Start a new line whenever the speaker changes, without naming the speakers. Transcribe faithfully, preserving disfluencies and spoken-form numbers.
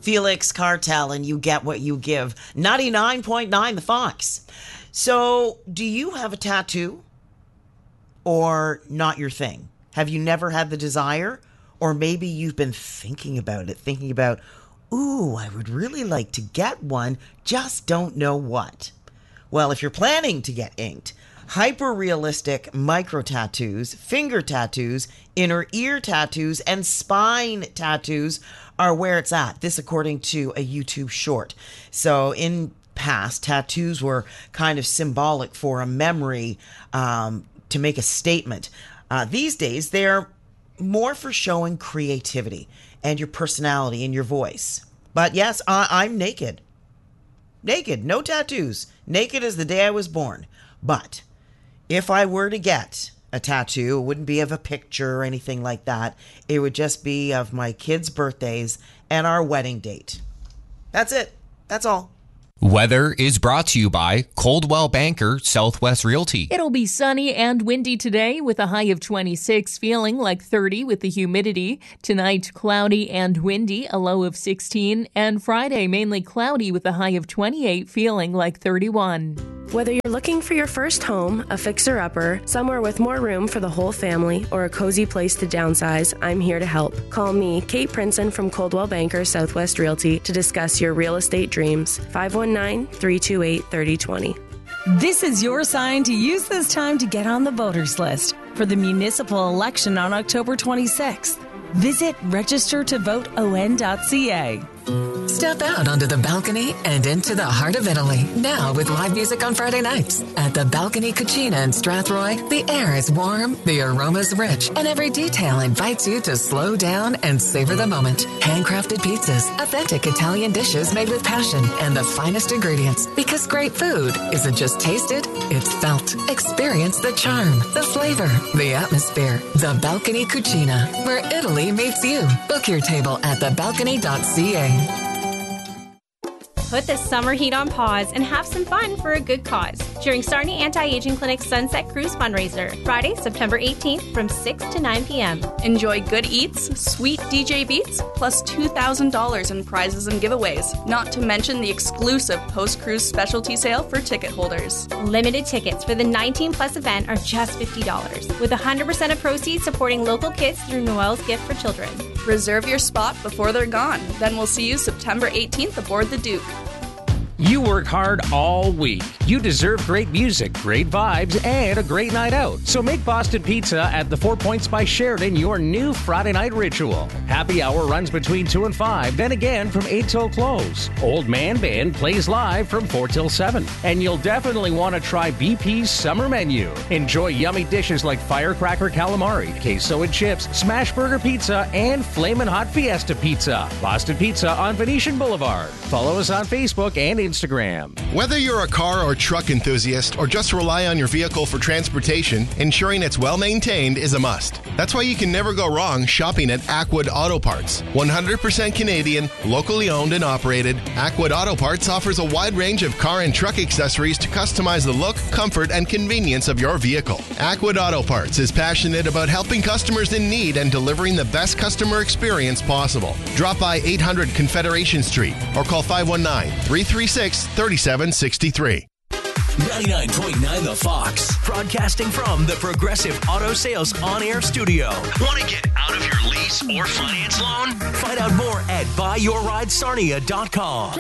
Felix Cartel, and you get what you give. ninety-nine point nine The Fox. So, do you have a tattoo? Or not your thing? Have you never had the desire? Or maybe you've been thinking about it, thinking about, ooh, I would really like to get one, just don't know what. Well, if you're planning to get inked, hyper-realistic micro-tattoos, finger tattoos, inner ear tattoos, and spine tattoos are where it's at. This according to a YouTube short. So in past, tattoos were kind of symbolic for a memory, um, to make a statement. Uh, these days, they're more for showing creativity and your personality and your voice. But yes, I- I'm naked. Naked, no tattoos. Naked as the day I was born. But if I were to get a tattoo, it wouldn't be of a picture or anything like that. It would just be of my kids' birthdays and our wedding date. That's it. That's all.
Weather is brought to you by Coldwell Banker Southwest Realty.
It'll be sunny and windy today with a high of twenty-six, feeling like thirty with the humidity. Tonight, cloudy and windy, a low of sixteen. And Friday, mainly cloudy with a high of twenty-eight, feeling like thirty-one.
Whether you're looking for your first home, a fixer-upper, somewhere with more room for the whole family, or a cozy place to downsize, I'm here to help. Call me, Kate Princeton from Coldwell Banker Southwest Realty, to discuss your real estate dreams. five one nine, three two eight, three oh two oh.
This is your sign to use this time to get on the voters list for the municipal election on October twenty-sixth. Visit register to vote o n dot c a.
Step out onto the balcony and into the heart of Italy. Now with live music on Friday nights. At the Balcony Cucina in Strathroy, the air is warm, the aroma's rich, and every detail invites you to slow down and savor the moment. Handcrafted pizzas, authentic Italian dishes made with passion, and the finest ingredients. Because great food isn't just tasted, it's felt. Experience the charm, the flavor, the atmosphere. The Balcony Cucina, where Italy meets you. Book your table at the balcony dot c a.
Put the summer heat on pause and have some fun for a good cause during Sarnia Anti-Aging Clinic's Sunset Cruise fundraiser, Friday, September eighteenth from six to nine p.m.
Enjoy good eats, sweet D J beats, plus two thousand dollars in prizes and giveaways, not to mention the exclusive post-cruise specialty sale for ticket holders.
Limited tickets for the nineteen plus event are just fifty dollars, with one hundred percent of proceeds supporting local kids through Noel's Gift for Children.
Reserve your spot before they're gone. Then we'll see you September eighteenth aboard the Duke.
You work hard all week. You deserve great music, great vibes, and a great night out. So make Boston Pizza at the Four Points by Sheridan your new Friday night ritual. Happy hour runs between two and five, then again from eight till close. Old Man Band plays live from four till seven. And you'll definitely want to try B P's summer menu. Enjoy yummy dishes like firecracker calamari, queso and chips, smash burger pizza, and flamin' hot fiesta pizza. Boston Pizza on Venetian Boulevard. Follow us on Facebook and Instagram. Instagram.
Whether you're a car or truck enthusiast or just rely on your vehicle for transportation, ensuring it's well maintained is a must. That's why you can never go wrong shopping at Ackwood Auto Parts. one hundred percent Canadian, locally owned and operated, Ackwood Auto Parts offers a wide range of car and truck accessories to customize the look, comfort, and convenience of your vehicle. Ackwood Auto Parts is passionate about helping customers in need and delivering the best customer experience possible. Drop by eight hundred Confederation Street or call five one nine, three three six, three seven six three.
ninety-nine point nine The Fox, broadcasting from the Progressive Auto Sales on-air studio. Want to get out of your lease or finance loan? Find out more at buy your ride sarnia dot com.